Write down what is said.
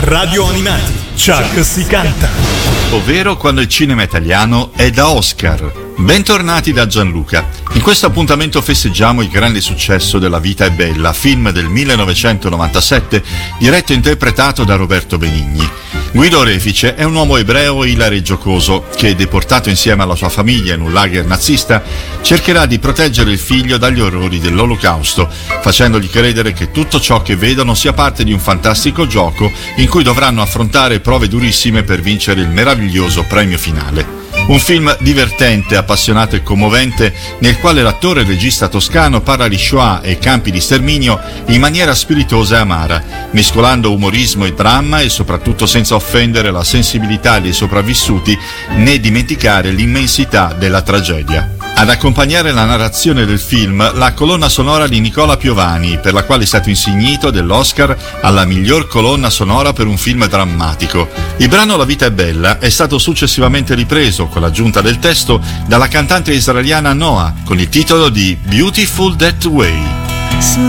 Radio Animati, Chuck si canta. Ovvero quando il cinema italiano è da Oscar. Bentornati da Gianluca. In questo appuntamento festeggiamo il grande successo della Vita è bella, film del 1997, diretto e interpretato da Roberto Benigni. Guido Refice è un uomo ebreo ilare e giocoso che, deportato insieme alla sua famiglia in un lager nazista, cercherà di proteggere il figlio dagli orrori dell'Olocausto, facendogli credere che tutto ciò che vedono sia parte di un fantastico gioco in cui dovranno affrontare prove durissime per vincere il meraviglioso premio finale. Un film divertente, appassionato e commovente, nel quale l'attore e regista toscano parla di Shoah e campi di sterminio in maniera spiritosa e amara, mescolando umorismo e dramma e soprattutto senza offendere la sensibilità dei sopravvissuti né dimenticare l'immensità della tragedia. Ad accompagnare la narrazione del film, la colonna sonora di Nicola Piovani, per la quale è stato insignito dell'Oscar alla miglior colonna sonora per un film drammatico. Il brano La vita è bella è stato successivamente ripreso, con l'aggiunta del testo, dalla cantante israeliana Noah, con il titolo di Beautiful That Way.